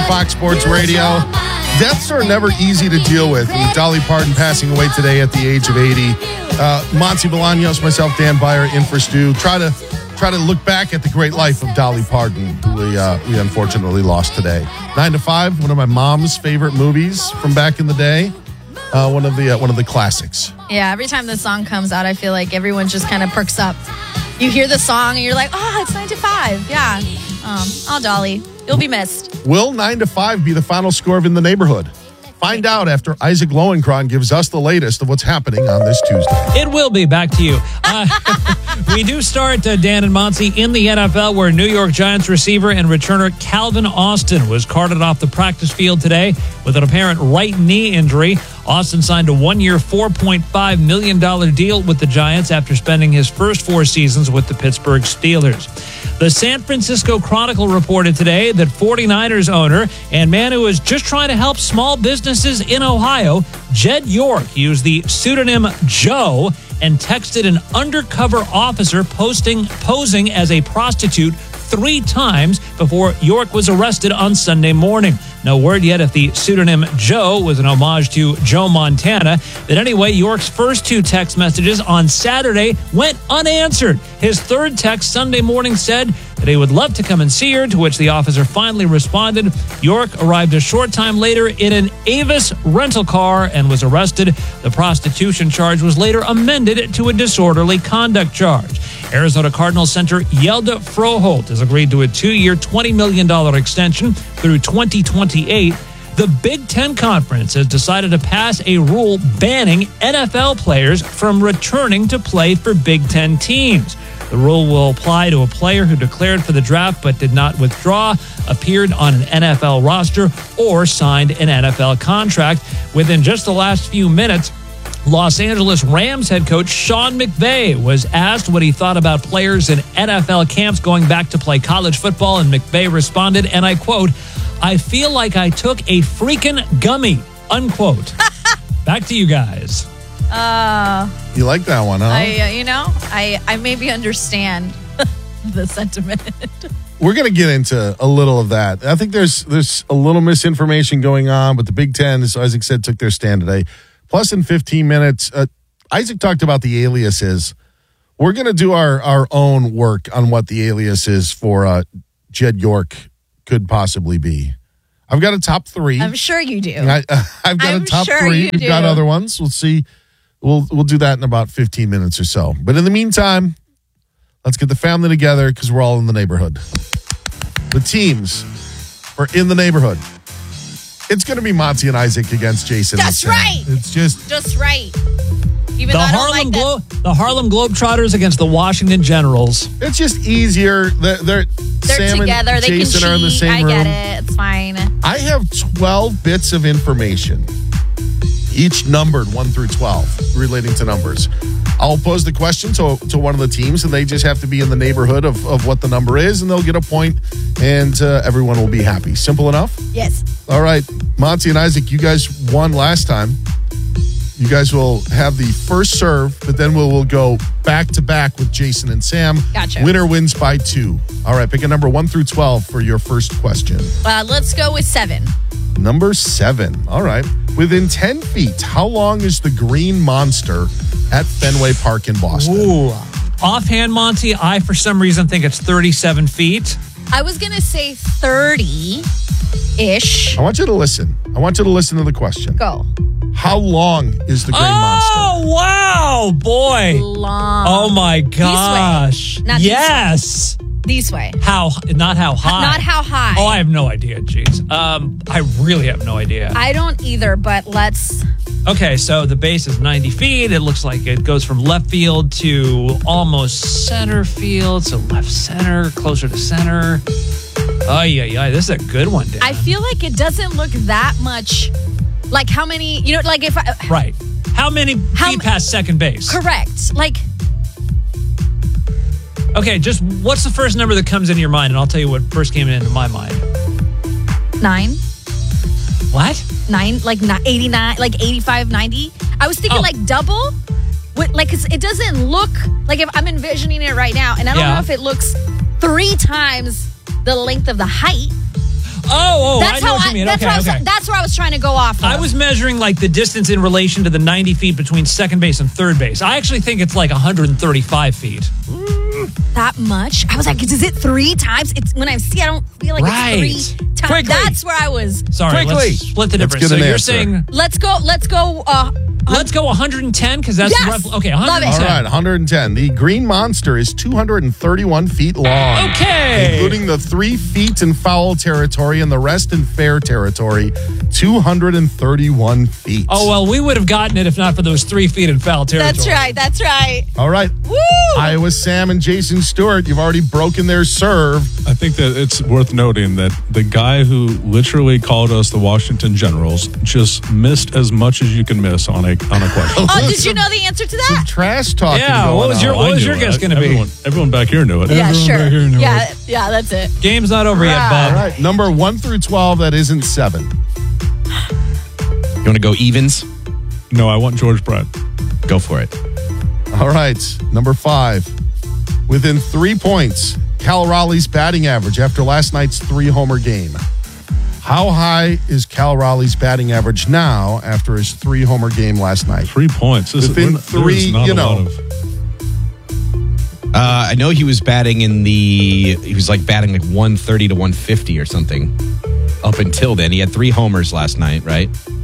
Fox Sports Radio. Deaths are never easy to deal with. And Dolly Parton passing away today at the age of 80. Monty Bolaños, myself, Dan Byer, in for Stu. Try to look back at the great life of Dolly Parton, who we unfortunately lost today. 9 to 5, one of my mom's favorite movies from back in the day. One of the classics. Yeah, every time this song comes out, I feel like everyone just kind of perks up. You hear the song and you're like, oh, it's 9 to 5. Yeah. Oh, Dolly, you'll be missed. Will 9 to 5 be the final score of In the Neighborhood? Find out after Isaac Lowenkron gives us the latest of what's happening on this Tuesday. It will be. Back to you. We do start, Dan and Monty, in the NFL, where New York Giants receiver and returner Calvin Austin was carted off the practice field today with an apparent right knee injury. Austin signed a one-year, $4.5 million deal with the Giants after spending his first 4 seasons with the Pittsburgh Steelers. The San Francisco Chronicle reported today that 49ers owner and man who is just trying to help small businesses in Ohio, Jed York, used the pseudonym Joe and texted an undercover officer posing as a prostitute 3 times before York was arrested on Sunday morning. No word yet if the pseudonym Joe was an homage to Joe Montana. But anyway, York's first 2 text messages on Saturday went unanswered. His third text Sunday morning said that he would love to come and see her, to which the officer finally responded. York arrived a short time later in an Avis rental car and was arrested. The prostitution charge was later amended to a disorderly conduct charge. Arizona Cardinals center Yelda Froholt has agreed to a 2-year, $20 million extension through 2028. The Big Ten Conference has decided to pass a rule banning NFL players from returning to play for Big Ten teams. The rule will apply to a player who declared for the draft but did not withdraw, appeared on an NFL roster, or signed an NFL contract. Within just the last few minutes, Los Angeles Rams head coach Sean McVay was asked what he thought about players in NFL camps going back to play college football, and McVay responded, and I quote, "I feel like I took a freaking gummy," unquote. Back to you guys. You like that one, huh? I maybe understand the sentiment. We're going to get into a little of that. I think there's a little misinformation going on, but the Big Ten, as Isaac said, took their stand today. Plus, in 15 minutes, Isaac talked about the aliases. We're going to do our own work on what the alias is for Jed York could possibly be. I've got a top 3. I'm sure you do. I've got a top 3. We've got other ones. We'll see. We'll do that in about 15 minutes or so. But in the meantime, let's get the family together because we're all in the neighborhood. The teams are in the neighborhood. It's going to be Monty and Isaac against Jason. That's right. It's just right. Even the Harlem Globetrotters against the Washington Generals. It's just easier. They're Sam together. And they Jason can are in the same room. I get it. It's fine. I have 12 bits of information, each numbered 1 through 12, relating to numbers. I'll pose the question to one of the teams, and they just have to be in the neighborhood of what the number is, and they'll get a point, and everyone will be happy. Simple enough? Yes. All right. Monty and Isaac, you guys won last time. You guys will have the first serve, but then we'll go back-to-back with Jason and Sam. Gotcha. Winner wins by 2. All right, pick a number 1 through 12 for your first question. Let's go with 7. Number 7. All right. Within 10 feet, how long is the Green Monster at Fenway Park in Boston? Ooh. Offhand, Monty, I, for some reason, think it's 37 feet. I was going to say 30-ish. I want you to listen. I want you to listen to the question. Go. How long is the Green Monster? Oh, wow, boy. Long. Oh, my gosh. This way. Not yes. This way. Not how high. Not how high. Oh, I have no idea, jeez. I really have no idea. I don't either, but let's... Okay, so the base is 90 feet. It looks like it goes from left field to almost center field. So left center, closer to center. Oh, yeah. This is a good one, Dan. I feel like it doesn't look that much... Like how many, like if I... Right. How many feet past second base? Correct. Like... Okay, just what's the first number that comes into your mind? And I'll tell you what first came into my mind. 9. What? 9, like 89, like 85, 90. I was thinking like double. Cause it doesn't look like, if I'm envisioning it right now, and I don't know if it looks 3 times the length of the height. I know what you mean. That's where I was trying to go off of. I was measuring like the distance in relation to the 90 feet between second base and third base. I actually think it's like 135 feet. That much? I was like, is it 3 times? It's when I don't feel like it's 3 times. Quickly. That's where I was. Sorry, let's split the difference. Let's get So an you're answer. saying Let's go. let's go 110 because that's Yes! rough. Okay, Love it. 110. All right, 110. The Green Monster is 231 feet long. Okay. Including the 3 feet in foul territory and the rest in fair territory. 231 feet. Oh, well, we would have gotten it if not for those 3 feet in foul territory. That's right. All right. Woo! Iowa Sam and Jason Stewart, you've already broken their serve. I think that it's worth noting that the guy who literally called us the Washington Generals just missed as much as you can miss on a question. Oh, did you know the answer to Some that? trash talking Yeah, going what was on. what was I your knew guess it. going to be? Everyone back here knew it. Yeah, Everyone sure. back here knew it. Yeah, that's it. Game's not over yet, All Bob. right, number 1 through 12, that isn't 7. You want to go evens? No, I want George Brett. Go for it. All right, number 5. Within 3 points, Cal Raleigh's batting average after last night's 3-homer game. How high is Cal Raleigh's batting average now after his 3-homer game last night? 3 points. Within there is 3, not you a know. lot of- I know he was batting he was like batting like 130 to 150 or something. Up until then, he had 3 homers last night, right?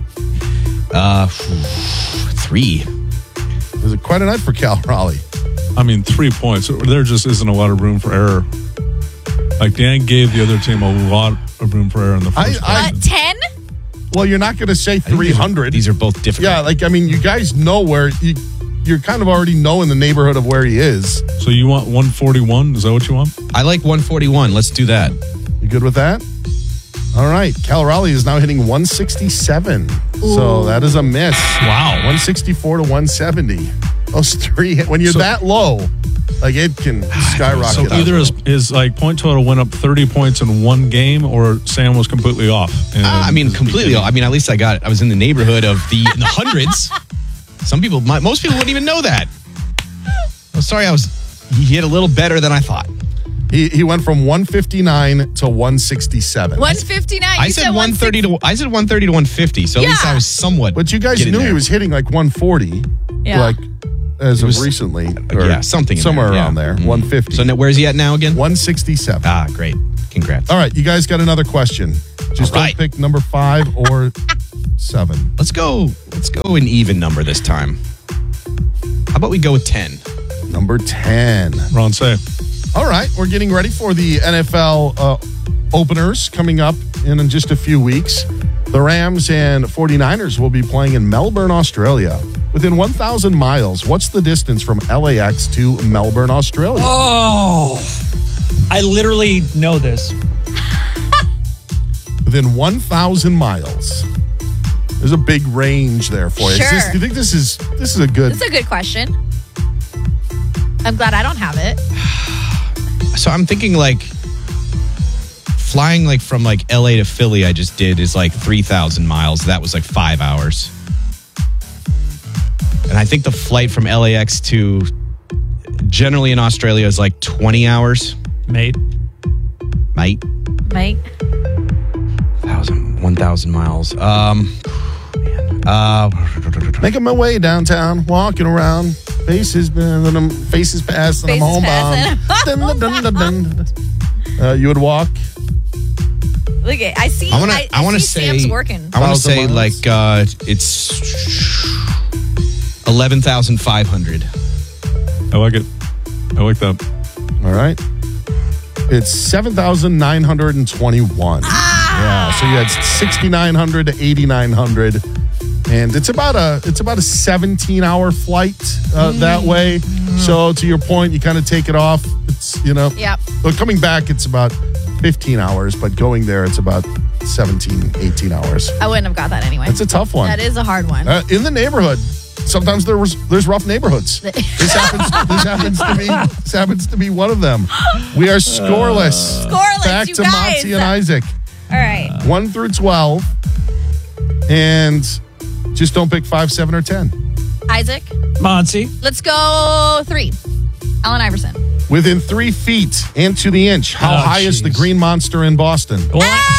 3. It was quite a night for Cal Raleigh. I mean, 3 points. There just isn't a lot of room for error. Like Dan gave the other team a lot of room for error in the first question. 10? Well, you're not going to say 300. These are both difficult. Yeah, like, I mean, you guys know where you're kind of already know in the neighborhood of where he is. So you want 141? Is that what you want? I like 141. Let's do that. You good with that? All right. Cal Raleigh is now hitting 167. So that is a miss. Wow. 164 to 170. Those 3, when you're that low, like it can skyrocket. So either his like point total went up 30 points in one game, or Sam was completely off. And I mean, completely. I mean, at least I was in the neighborhood of in the hundreds. Most people wouldn't even know that. I'm sorry, he hit a little better than I thought. He went from 159 to 167. 159. I said 130 to 150. So at least I was somewhat. But you guys getting knew there. he was hitting like 140. Yeah. Like as of recently. Or something in somewhere there, around there. 150. So now, where's he at now again? 167. Ah, great. Congrats. All right, you guys got another question. Just All right. don't pick number 5 or 7. Let's go an even number this time. How about we go with 10? Number 10. Ron, say. All right, we're getting ready for the NFL openers coming up in just a few weeks. The Rams and 49ers will be playing in Melbourne, Australia. Within 1,000 miles, what's the distance from LAX to Melbourne, Australia? Oh, I literally know this. Within 1,000 miles. There's a big range there for you. Sure. Do you think this is a good? It's a good question. I'm glad I don't have it. So I'm thinking like flying like from like LA to Philly I just did is like 3,000 miles. That was like 5 hours. And I think the flight from LAX to generally in Australia is like 20 hours. Mate. Mate. 1,000 miles. Making my way downtown, walking around. Faces past, and I'm homebound. Dun, dun, dun, dun, dun. You would walk? Look at I see. I want to see say Sam's working. I want to 1,000 say miles? like it's 11,500. I like it. I like that. All right. It's 7,921. Yeah, so you had 6,900 to 8,900. And it's about a 17-hour flight that way. So to your point, you kind of take it off. It's, Yep. But coming back, it's about 15 hours. But going there, it's about 17, 18 hours. I wouldn't have got that anyway. That's a tough one. That is a hard one. In the neighborhood, sometimes there's rough neighborhoods. This happens to be one of them. We are scoreless. Scoreless, Back you to guys. Monty and Isaac. All right. 1 through 12. And just don't pick 5, 7, or 10. Isaac, Monty. let's go 3. Allen Iverson. Within 3 feet and to the inch. How high is the jeez. green monster in Boston? Well,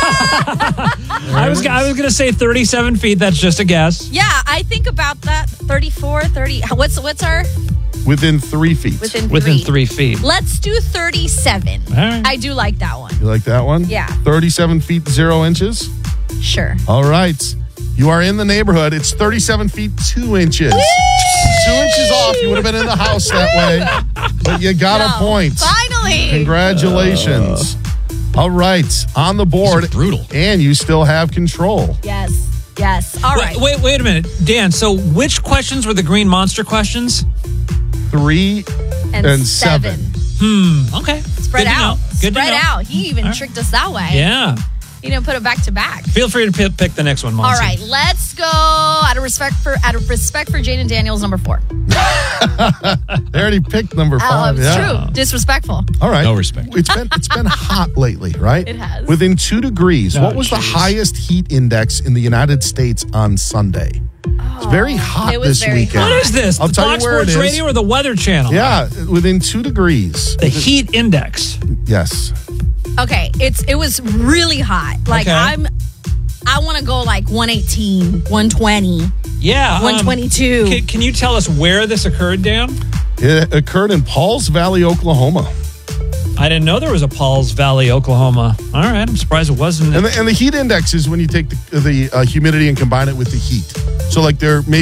I was going to say 37 feet. That's just a guess. Yeah, I think about that. 34, 30. What's our Within 3 feet. Within 3 feet. Let's do 37. All right. I do like that one. You like that one? Yeah. 37 feet, 0 inches. Sure. All right. You are in the neighborhood. It's 37 feet, 2 inches. 2 inches off. You would have been in the house that way. But you got a point. Finally. Congratulations. All right. On the board. These are brutal. And you still have control. Yes. All right. Wait a minute. Dan, so which questions were the green monster questions? 3 and 7. Okay. Spread Good to out. know. Good to Spread know. out. He even tricked us that way. Yeah. He didn't put it back to back. Feel free to pick the next one, Monty. All right, let's go. Out of respect for Jaden Daniels, number 4. They already picked number 5. It's true. Disrespectful. All right. No respect. It's been hot lately, right? It has. Within 2 degrees. Oh, What was the jeez. highest heat index in the United States on Sunday? It's very hot it was this very weekend. hot. What is this? I'll The tell you Fox where it Sports is. Radio or the Weather Channel? Yeah, within 2 degrees. The heat index. Yes. Okay, it was really hot. Like Okay. I want to go like 118, 120, Yeah. 122. Can you tell us where this occurred, Dan? It occurred in Pauls Valley, Oklahoma. I didn't know there was a Pauls Valley, Oklahoma. All right. I'm surprised it wasn't. And the heat index is when you take the humidity and combine it with the heat. So like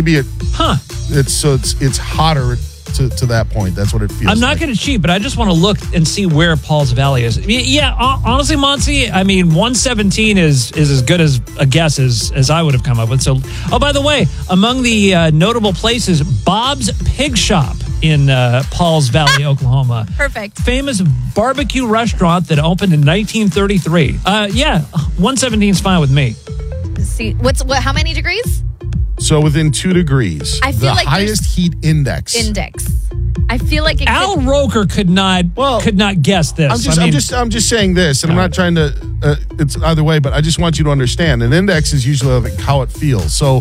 it's hotter to that point. That's what it feels I'm not like. going to cheat, but I just want to look and see where Pauls Valley is. Yeah, honestly, Monty, I mean, 117 is as good as a guess as I would have come up with. So, by the way, among the notable places, Bob's Pig Shop in Pauls Valley, Oklahoma. Perfect. Famous barbecue restaurant that opened in 1933. 117 is fine with me. See, how many degrees? So within 2 degrees. I feel the like highest heat index. I feel like it Al could, Roker could not guess this. I'm just saying this, and I'm not trying to. It's either way, but I just want you to understand. An index is usually like how it feels. So,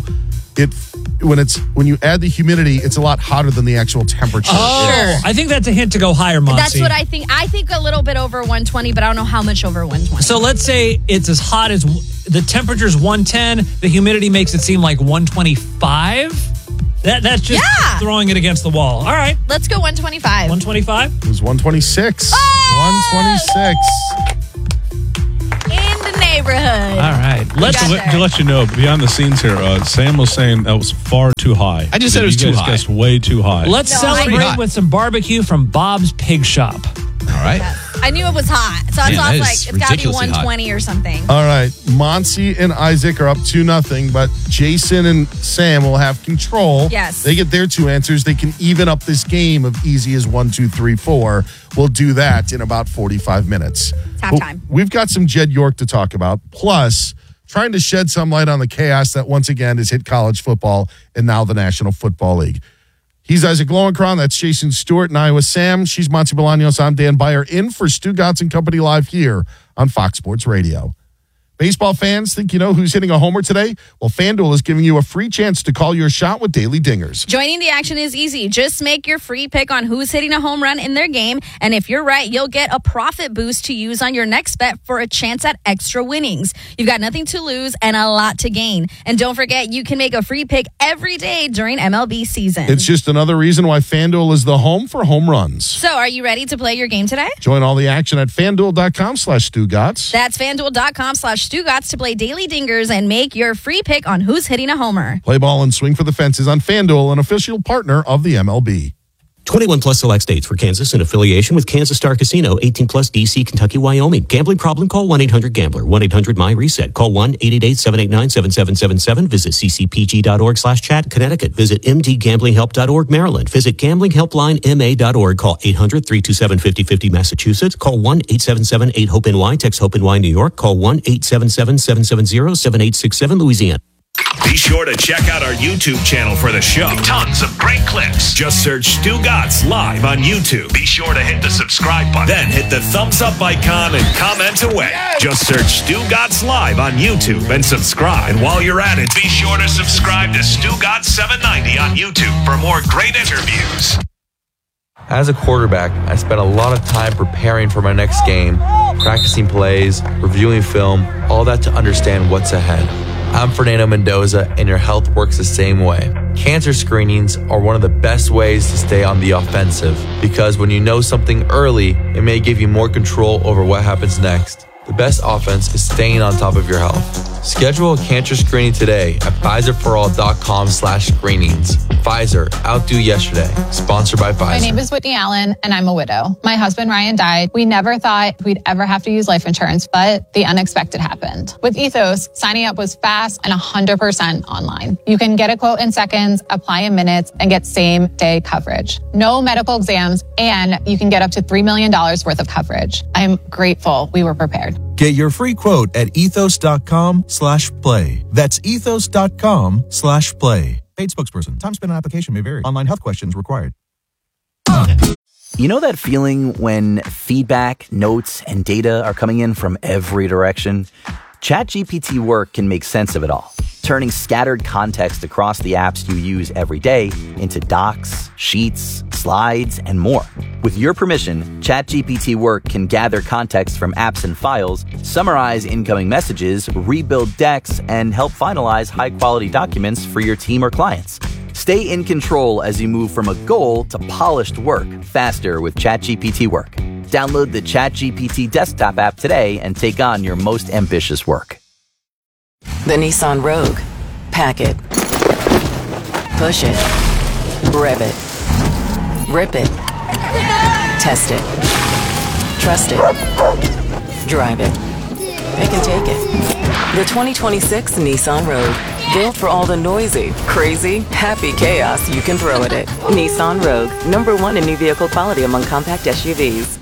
when you add the humidity, it's a lot hotter than the actual temperature. Oh, I think that's a hint to go higher, Monty. That's what I think. I think a little bit over 120, but I don't know how much over 120. So let's say it's as hot as the temperature's 110. The humidity makes it seem like 125. That's just throwing it against the wall. All right, Let's go 125. 125. It was 126. Oh! 126. In the neighborhood. All right, let's. got there. To let you know, behind the scenes here, Sam was saying that was far too high. I just said it was You too guys high. guessed way too high. Let's No, I- celebrate hot. with some barbecue from Bob's Pig Shop. All right. I knew it was hot. So I Man, thought that like is it's got to be ridiculously hot. 120 or something. All right, Monty and Isaac are up 2-0, but Jason and Sam will have control. Yes. They get their 2 answers. They can even up this game of easy as 1, 2, 3, 4. We'll do that in about 45 minutes. It's halftime. We've got some Jed York to talk about, plus trying to shed some light on the chaos that once again has hit college football and now the National Football League. He's Isaac Lowenkron. That's Jason Stewart and Iowa Sam. She's Monty Bolaños. I'm Dan Beyer in for Stu Gotts and Company live here on Fox Sports Radio. Baseball fans think you know who's hitting a homer today? Well, FanDuel is giving you a free chance to call your shot with Daily Dingers. Joining the action is easy. Just make your free pick on who's hitting a home run in their game. And if you're right, you'll get a profit boost to use on your next bet for a chance at extra winnings. You've got nothing to lose and a lot to gain. And don't forget, you can make a free pick every day during MLB season. It's just another reason why FanDuel is the home for home runs. So are you ready to play your game today? Join all the action at FanDuel.com/StuGotts. That's FanDuel.com/StuGotts to play Daily Dingers and make your free pick on who's hitting a homer. Play ball and swing for the fences on FanDuel, an official partner of the MLB. 21 plus select states for Kansas in affiliation with Kansas Star Casino, 18 plus DC, Kentucky, Wyoming. Gambling problem? Call 1-800-GAMBLER, 1-800-MY-RESET. Call 1-888-789-7777. Visit ccpg.org/chat. Connecticut. Visit mdgamblinghelp.org. Maryland. Visit gamblinghelplinema.org. Call 800-327-5050. Massachusetts. Call 1-877-8-HOPE-NY. Text HOPE-NY New York. Call 1-877-770-7867 Louisiana. Be sure to check out our YouTube channel for the show. Tons of great clips. Just search Stu Gotts live on YouTube. Be sure to hit the subscribe button. Then hit the thumbs up icon and comment away. Just search Stu Gotts live on YouTube and subscribe. And while you're at it, be sure to subscribe to Stu Gotts 790 on YouTube for more great interviews. As a quarterback, I spent a lot of time preparing for my next game, practicing plays, reviewing film, all that to understand what's ahead. I'm Fernando Mendoza, and your health works the same way. Cancer screenings are one of the best ways to stay on the offensive, because when you know something early, it may give you more control over what happens next. The best offense is staying on top of your health. Schedule a cancer screening today at Pfizerforall.com/screenings. Pfizer, outdo yesterday. Sponsored by Pfizer. My name is Whitney Allen, and I'm a widow. My husband, Ryan, died. We never thought we'd ever have to use life insurance, but the unexpected happened. With Ethos, signing up was fast and 100% online. You can get a quote in seconds, apply in minutes, and get same-day coverage. No medical exams, and you can get up to $3 million worth of coverage. I'm grateful we were prepared. Get your free quote at ethos.com/play. That's ethos.com/play. Paid spokesperson. Time spent on application may vary. Online health questions required. You know that feeling when feedback, notes, and data are coming in from every direction? ChatGPT Work can make sense of it all, turning scattered context across the apps you use every day into docs, sheets, slides, and more. With your permission, ChatGPT Work can gather context from apps and files, summarize incoming messages, rebuild decks, and help finalize high-quality documents for your team or clients. Stay in control as you move from a goal to polished work faster with ChatGPT Work. Download the ChatGPT desktop app today and take on your most ambitious work. The Nissan Rogue. Pack it. Push it. Rev it. Rip it. Test it. Trust it. Drive it. Pick and take it. The 2026 Nissan Rogue. Built for all the noisy, crazy, happy chaos you can throw at it. Nissan Rogue. #1 in new vehicle quality among compact SUVs.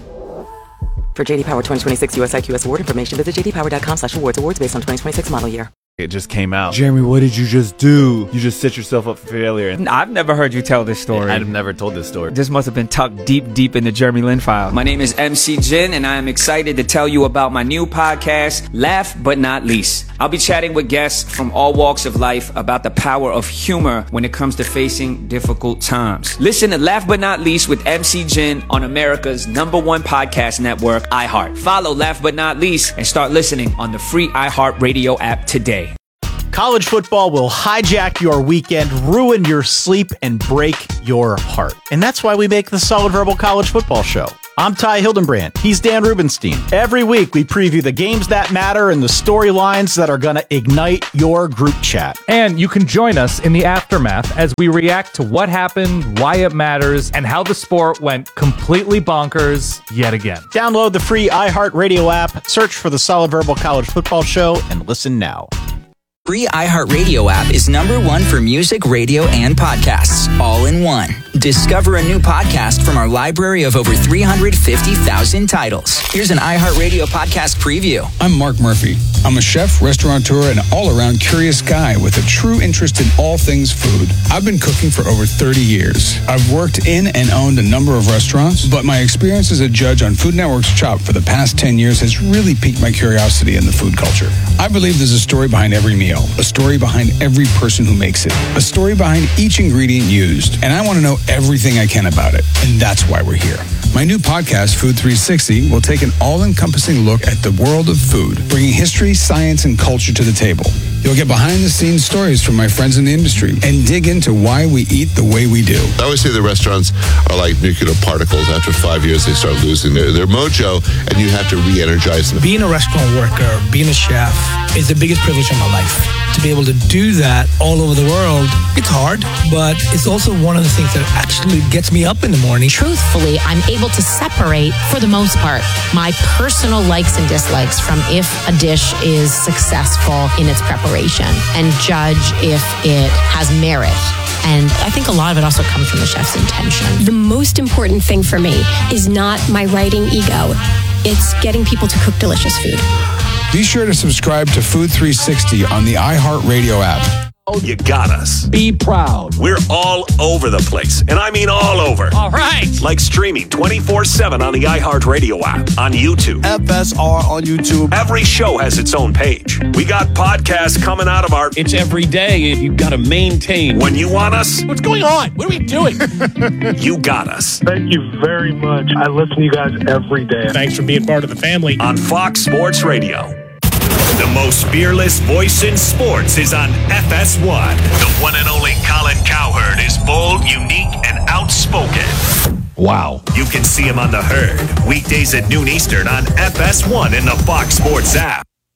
For JD Power 2026 US IQS award information, visit jdpower.com/awards. Awards based on 2026 model year. It just came out. Jeremy, what did you just do? You just set yourself up for failure. I've never heard you tell this story. I've never told this story. This must have been tucked deep, deep in the Jeremy Lin file. My name is MC Jin, and I am excited to tell you about my new podcast, Laugh But Not Least. I'll be chatting with guests from all walks of life about the power of humor when it comes to facing difficult times. Listen to Laugh But Not Least with MC Jin on America's #1 podcast network, iHeart. Follow Laugh But Not Least and start listening on the free iHeartRadio app today. College football will hijack your weekend, ruin your sleep, and break your heart. And that's why we make the Solid Verbal College Football Show. I'm Ty Hildenbrand. He's Dan Rubenstein. Every week, we preview the games that matter and the storylines that are going to ignite your group chat. And you can join us in the aftermath as we react to what happened, why it matters, and how the sport went completely bonkers yet again. Download the free iHeartRadio app, search for the Solid Verbal College Football Show, and listen now. Free iHeartRadio app is #1 for music, radio, and podcasts, all in one. Discover a new podcast from our library of over 350,000 titles. Here's an iHeartRadio podcast preview. I'm Mark Murphy. I'm a chef, restaurateur, and all-around curious guy with a true interest in all things food. I've been cooking for over 30 years. I've worked in and owned a number of restaurants, but my experience as a judge on Food Network's Chopped for the past 10 years has really piqued my curiosity in the food culture. I believe there's a story behind every meal. A story behind every person who makes it. A story behind each ingredient used. And I want to know everything I can about it. And that's why we're here. My new podcast, Food 360, will take an all-encompassing look at the world of food, bringing history, science, and culture to the table. You'll get behind-the-scenes stories from my friends in the industry and dig into why we eat the way we do. I always say the restaurants are like nuclear particles. After 5 years, they start losing their mojo, and you have to re-energize them. Being a restaurant worker, being a chef, is the biggest privilege of my life. To be able to do that all over the world, it's hard, but it's also one of the things that actually gets me up in the morning. Truthfully, I'm able to separate, for the most part, my personal likes and dislikes from if a dish is successful in its preparation and judge if it has merit. And I think a lot of it also comes from the chef's intention. The most important thing for me is not my writing ego. It's getting people to cook delicious food. Be sure to subscribe to Food 360 on the iHeartRadio app. You got us. Be proud. We're all over the place, and I mean all over. All right. Like streaming 24/7 on the iHeartRadio app, on YouTube. FSR on YouTube. Every show has its own page. We got podcasts coming out of our... It's every day. You've got to maintain. When you want us... What's going on? What are we doing? You got us. Thank you very much. I listen to you guys every day. Thanks for being part of the family. On Fox Sports Radio. The most fearless voice in sports is on FS1. The one and only Colin Cowherd is bold, unique, and outspoken. Wow. You can see him on The Herd, weekdays at noon Eastern on FS1 in the Fox Sports app.